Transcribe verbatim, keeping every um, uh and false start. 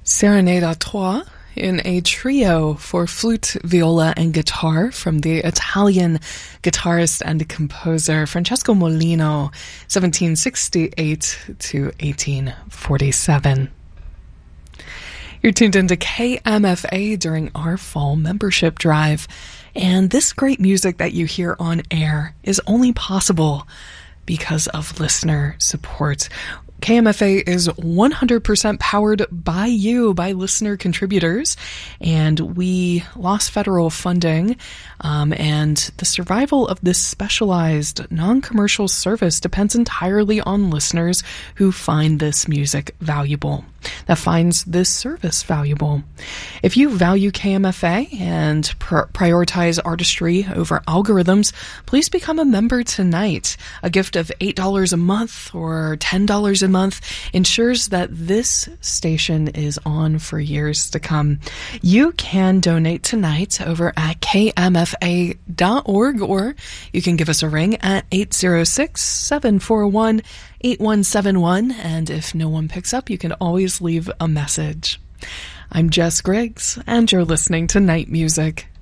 Serenade à Trois in a trio for flute, viola, and guitar from the Italian guitarist and composer Francesco Molino, seventeen sixty-eight to eighteen forty-seven. You're tuned into K M F A during our fall membership drive, and this great music that you hear on air is only possible because of listener support. K M F A is one hundred percent powered by you, by listener contributors, and we lost federal funding, um, and the survival of this specialized non-commercial service depends entirely on listeners who find this music valuable, that finds this service valuable. If you value K M F A and pr- prioritize artistry over algorithms, please become a member tonight. A gift of eight dollars a month or ten dollars a month ensures that this station is on for years to come. You can donate tonight over at k m f a dot org, or you can give us a ring at eight oh six, seven four one, eight one seven one, and if no one picks up, you can always leave a message. I'm Jess Griggs, and you're listening to Night Music.